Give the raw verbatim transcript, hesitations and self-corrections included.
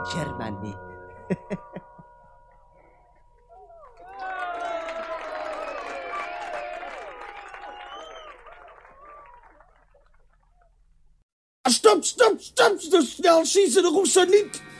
Germany. Stop, stop, stop, zo snel zien ze de Russen niet.